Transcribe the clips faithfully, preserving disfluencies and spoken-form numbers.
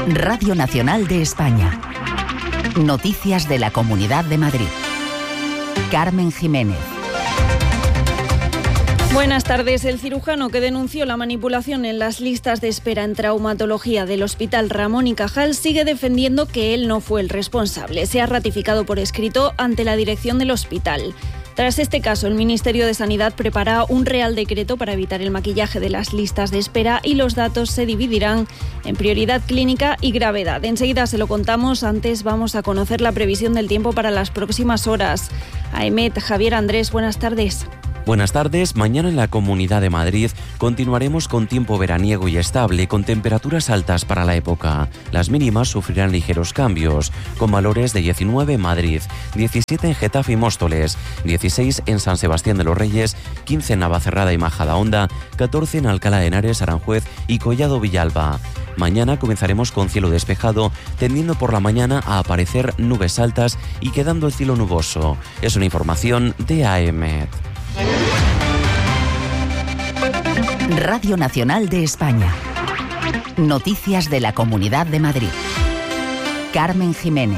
Radio Nacional de España. Noticias de la Comunidad de Madrid. Carmen Jiménez. Buenas tardes. El cirujano que denunció la manipulación en las listas de espera en traumatología del Hospital Ramón y Cajal sigue defendiendo que él no fue el responsable. Se ha ratificado por escrito ante la dirección del hospital. Tras este caso, el Ministerio de Sanidad prepara un Real Decreto para evitar el maquillaje de las listas de espera y los datos se dividirán en prioridad clínica y gravedad. Enseguida se lo contamos. Antes vamos a conocer la previsión del tiempo para las próximas horas. Aemet, Javier Andrés, buenas tardes. Buenas tardes. Mañana en la Comunidad de Madrid continuaremos con tiempo veraniego y estable, con temperaturas altas para la época. Las mínimas sufrirán ligeros cambios, con valores de diecinueve en Madrid, diecisiete en Getafe y Móstoles, dieciséis en San Sebastián de los Reyes, quince en Navacerrada y Majadahonda, catorce en Alcalá de Henares, Aranjuez y Collado Villalba. Mañana comenzaremos con cielo despejado, tendiendo por la mañana a aparecer nubes altas y quedando el cielo nuboso. Es una información de Aemet. Radio Nacional de España. Noticias de la Comunidad de Madrid. Carmen Jiménez.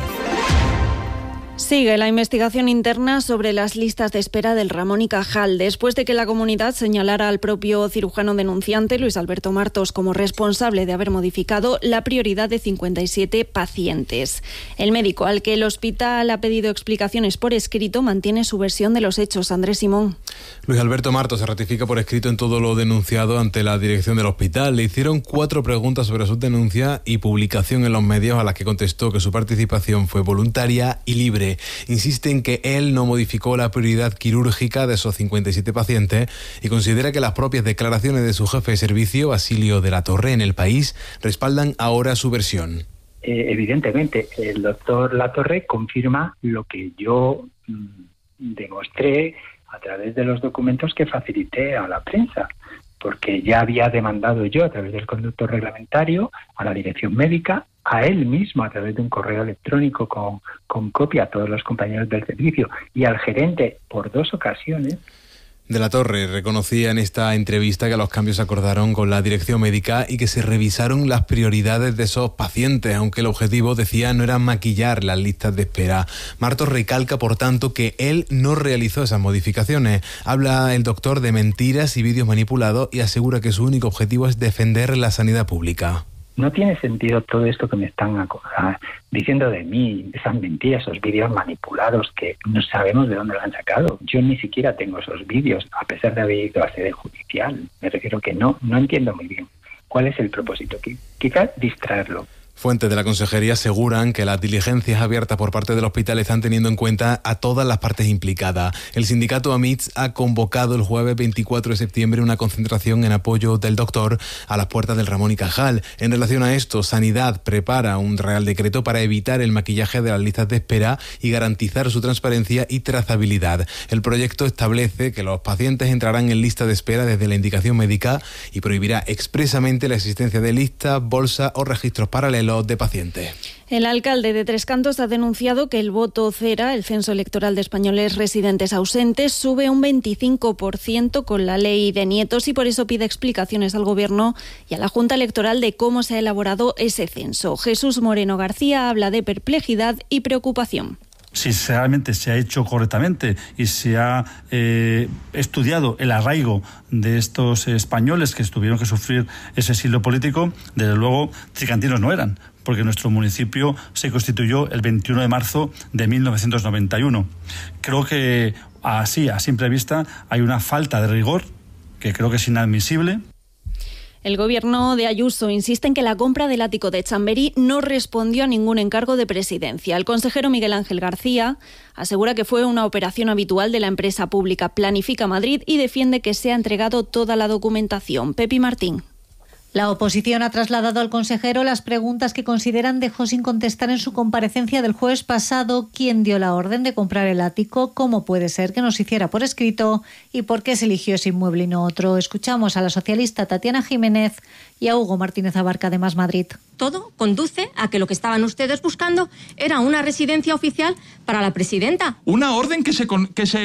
Sigue la investigación interna sobre las listas de espera del Ramón y Cajal, después de que la comunidad señalara al propio cirujano denunciante, Luis Alberto Martos, como responsable de haber modificado la prioridad de cincuenta y siete pacientes. El médico, al que el hospital ha pedido explicaciones por escrito, mantiene su versión de los hechos. Andrés Simón. Luis Alberto Martos se ratifica por escrito en todo lo denunciado ante la dirección del hospital. Le hicieron cuatro preguntas sobre su denuncia y publicación en los medios, a las que contestó que su participación fue voluntaria y libre. Insiste en que él no modificó la prioridad quirúrgica de esos cincuenta y siete pacientes y considera que las propias declaraciones de su jefe de servicio, Basilio de la Torre, en El País, respaldan ahora su versión. Eh, evidentemente, el doctor Latorre confirma lo que yo mmm, demostré a través de los documentos que facilité a la prensa, porque ya había demandado yo a través del conducto reglamentario a la dirección médica, a él mismo a través de un correo electrónico con, con copia a todos los compañeros del servicio y al gerente por dos ocasiones. De la Torre reconocía en esta entrevista que los cambios se acordaron con la dirección médica y que se revisaron las prioridades de esos pacientes, aunque el objetivo, decía, no era maquillar las listas de espera. Martos recalca, por tanto, que él no realizó esas modificaciones. Habla el doctor de mentiras y vídeos manipulados y asegura que su único objetivo es defender la sanidad pública. No tiene sentido todo esto que me están diciendo de mí, esas mentiras, esos vídeos manipulados que no sabemos de dónde lo han sacado. Yo ni siquiera tengo esos vídeos, a pesar de haber ido a sede judicial. Me refiero que no, no entiendo muy bien cuál es el propósito. Quizás distraerlo. Fuentes de la consejería aseguran que las diligencias abiertas por parte del hospital están teniendo en cuenta a todas las partes implicadas. El sindicato AMITS ha convocado el jueves veinticuatro de septiembre una concentración en apoyo del doctor a las puertas del Ramón y Cajal. En relación a esto, Sanidad prepara un Real Decreto para evitar el maquillaje de las listas de espera y garantizar su transparencia y trazabilidad. El proyecto establece que los pacientes entrarán en lista de espera desde la indicación médica y prohibirá expresamente la existencia de listas, bolsas o registros paralelos de pacientes. El alcalde de Tres Cantos ha denunciado que el voto cera, el censo electoral de españoles residentes ausentes, sube un veinticinco por ciento con la ley de nietos y por eso pide explicaciones al Gobierno y a la Junta Electoral de cómo se ha elaborado ese censo. Jesús Moreno García habla de perplejidad y preocupación. Si realmente se ha hecho correctamente y se ha eh, estudiado el arraigo de estos españoles que tuvieron que sufrir ese exilio político, desde luego tricantinos no eran, porque nuestro municipio se constituyó el veintiuno de marzo de mil novecientos noventa y uno. Creo que así, a simple vista, hay una falta de rigor que creo que es inadmisible. El Gobierno de Ayuso insiste en que la compra del ático de Chamberí no respondió a ningún encargo de presidencia. El consejero Miguel Ángel García asegura que fue una operación habitual de la empresa pública Planifica Madrid y defiende que se ha entregado toda la documentación. Pepi Martín. La oposición ha trasladado al consejero las preguntas que consideran dejó sin contestar en su comparecencia del jueves pasado: quién dio la orden de comprar el ático, cómo puede ser que no se hiciera por escrito y por qué se eligió ese inmueble y no otro. Escuchamos a la socialista Tatiana Jiménez y a Hugo Martínez Abarca de Más Madrid. Todo conduce a que lo que estaban ustedes buscando era una residencia oficial para la presidenta. Una orden que se, con, que se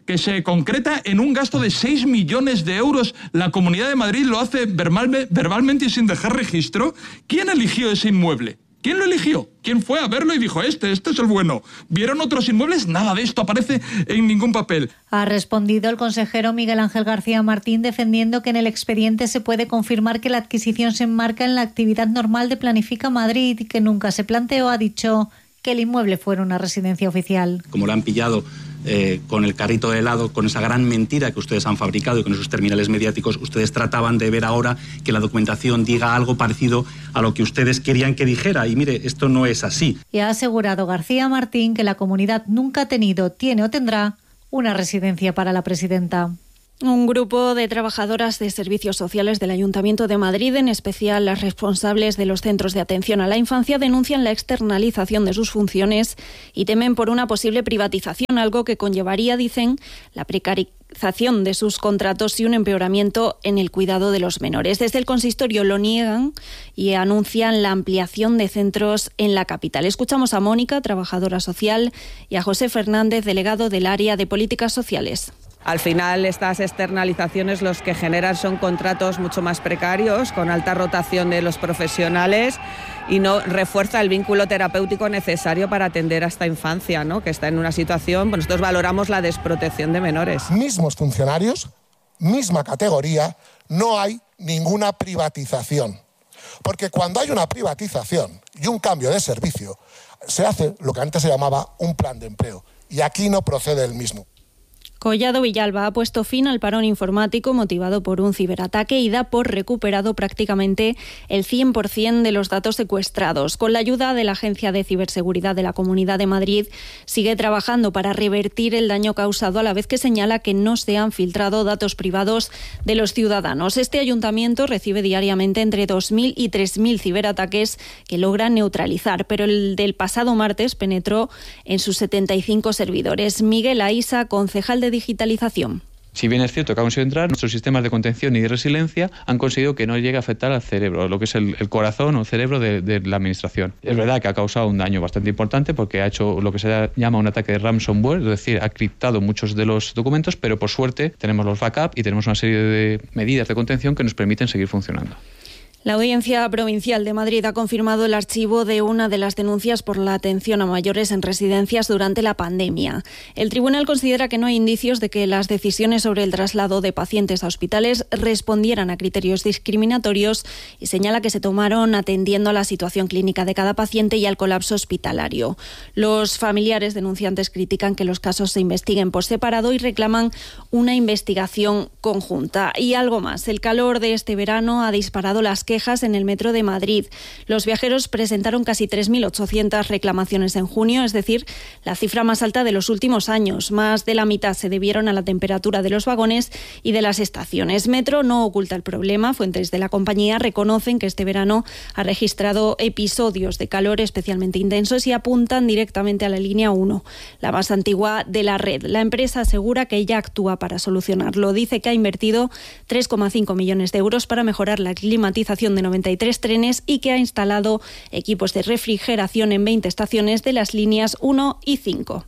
que se concreta en un gasto de seis millones de euros. La Comunidad de Madrid lo hace verbal, verbalmente y sin dejar registro. ¿Quién eligió ese inmueble? ¿Quién lo eligió? ¿Quién fue a verlo y dijo, este, este es el bueno? ¿Vieron otros inmuebles? Nada de esto aparece en ningún papel. Ha respondido el consejero Miguel Ángel García Martín, defendiendo que en el expediente se puede confirmar que la adquisición se enmarca en la actividad normal de Planifica Madrid y que nunca se planteó, ha dicho, que el inmueble fuera una residencia oficial. Como lo han pillado eh, con el carrito de helado, con esa gran mentira que ustedes han fabricado y con esos terminales mediáticos, ustedes trataban de ver ahora que la documentación diga algo parecido a lo que ustedes querían que dijera. Y mire, esto no es así. Y ha asegurado García Martín que la comunidad nunca ha tenido, tiene o tendrá una residencia para la presidenta. Un grupo de trabajadoras de servicios sociales del Ayuntamiento de Madrid, en especial las responsables de los centros de atención a la infancia, denuncian la externalización de sus funciones y temen por una posible privatización, algo que conllevaría, dicen, la precarización de sus contratos y un empeoramiento en el cuidado de los menores. Desde el consistorio lo niegan y anuncian la ampliación de centros en la capital. Escuchamos a Mónica, trabajadora social, y a José Fernández, delegado del área de políticas sociales. Al final, estas externalizaciones los que generan son contratos mucho más precarios, con alta rotación de los profesionales, y no refuerza el vínculo terapéutico necesario para atender a esta infancia, ¿no?, que está en una situación, pues nosotros valoramos la desprotección de menores. Mismos funcionarios, misma categoría, no hay ninguna privatización. Porque cuando hay una privatización y un cambio de servicio, se hace lo que antes se llamaba un plan de empleo. Y aquí no procede el mismo. Collado Villalba ha puesto fin al parón informático motivado por un ciberataque y da por recuperado prácticamente el cien por ciento de los datos secuestrados. Con la ayuda de la Agencia de Ciberseguridad de la Comunidad de Madrid, sigue trabajando para revertir el daño causado, a la vez que señala que no se han filtrado datos privados de los ciudadanos. Este ayuntamiento recibe diariamente entre dos mil y tres mil ciberataques que logran neutralizar, pero el del pasado martes penetró en sus setenta y cinco servidores. Miguel Aisa, concejal de digitalización. Si bien es cierto que ha conseguido entrar, nuestros sistemas de contención y de resiliencia han conseguido que no llegue a afectar al cerebro, lo que es el, el corazón o cerebro de, de la administración. Es verdad que ha causado un daño bastante importante porque ha hecho lo que se llama un ataque de ransomware, es decir, ha criptado muchos de los documentos, pero por suerte tenemos los backups y tenemos una serie de medidas de contención que nos permiten seguir funcionando. La Audiencia Provincial de Madrid ha confirmado el archivo de una de las denuncias por la atención a mayores en residencias durante la pandemia. El tribunal considera que no hay indicios de que las decisiones sobre el traslado de pacientes a hospitales respondieran a criterios discriminatorios y señala que se tomaron atendiendo a la situación clínica de cada paciente y al colapso hospitalario. Los familiares denunciantes critican que los casos se investiguen por separado y reclaman una investigación conjunta. Y algo más, el calor de este verano ha disparado las quejas en el metro de Madrid. Los viajeros presentaron casi tres mil ochocientas reclamaciones en junio, es decir, la cifra más alta de los últimos años. Más de la mitad se debieron a la temperatura de los vagones y de las estaciones. Metro no oculta el problema. Fuentes de la compañía reconocen que este verano ha registrado episodios de calor especialmente intensos y apuntan directamente a la línea uno, la más antigua de la red. La empresa asegura que ya actúa para solucionarlo. Dice que ha invertido tres coma cinco millones de euros para mejorar la climatización de noventa y tres trenes y que ha instalado equipos de refrigeración en veinte estaciones de las líneas uno y cinco.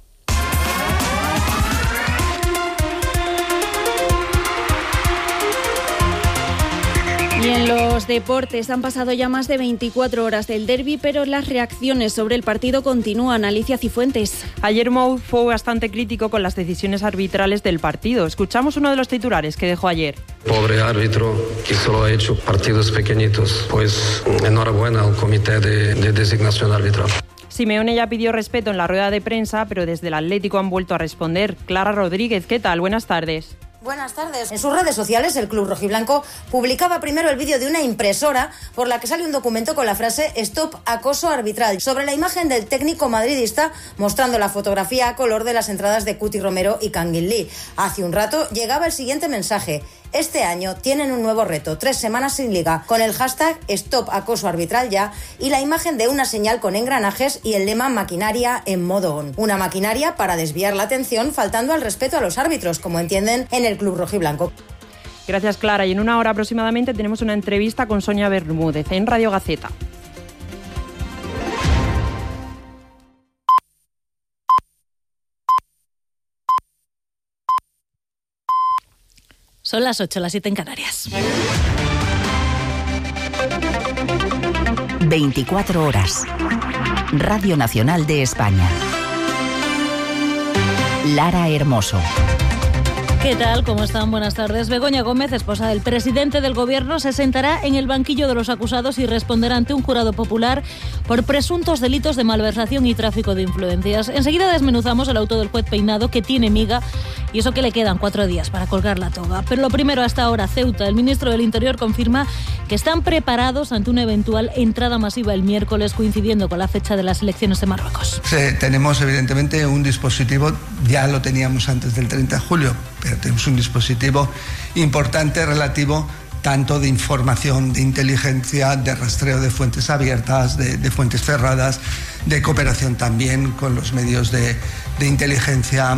Y en los deportes han pasado ya más de veinticuatro horas del derbi, pero las reacciones sobre el partido continúan. Alicia Cifuentes. Ayer Mou fue bastante crítico con las decisiones arbitrales del partido. Escuchamos uno de los titulares que dejó ayer. Pobre árbitro que solo ha hecho partidos pequeñitos. Pues enhorabuena al comité de, de designación arbitral. Simeone ya pidió respeto en la rueda de prensa, pero desde el Atlético han vuelto a responder. Clara Rodríguez, ¿qué tal? Buenas tardes. Buenas tardes. En sus redes sociales, el club rojiblanco publicaba primero el vídeo de una impresora por la que sale un documento con la frase "Stop acoso arbitral" sobre la imagen del técnico madridista, mostrando la fotografía a color de las entradas de Cuti Romero y Kangin Lee. Hace un rato llegaba el siguiente mensaje: este año tienen un nuevo reto, tres semanas sin liga, con el hashtag Stop Acoso Arbitral ya y la imagen de una señal con engranajes y el lema maquinaria en modo on. Una maquinaria para desviar la atención, faltando al respeto a los árbitros, como entienden en el club rojiblanco. Gracias, Clara. Y en una hora aproximadamente tenemos una entrevista con Sonia Bermúdez en Radio Gaceta. Son las ocho, las siete en Canarias. veinticuatro horas. Radio Nacional de España. Lara Hermoso. ¿Qué tal? ¿Cómo están? Buenas tardes. Begoña Gómez, esposa del presidente del Gobierno, se sentará en el banquillo de los acusados y responderá ante un jurado popular por presuntos delitos de malversación y tráfico de influencias. Enseguida desmenuzamos el auto del juez Peinado, que tiene miga, y eso que le quedan cuatro días para colgar la toga. Pero lo primero, hasta ahora, Ceuta. El ministro del Interior confirma que están preparados ante una eventual entrada masiva el miércoles, coincidiendo con la fecha de las elecciones de Marruecos. Sí, tenemos evidentemente un dispositivo, ya lo teníamos antes del treinta de julio, pero tenemos un dispositivo importante relativo tanto de información, de inteligencia, de rastreo de fuentes abiertas, de, de fuentes cerradas, de cooperación también con los medios de, de inteligencia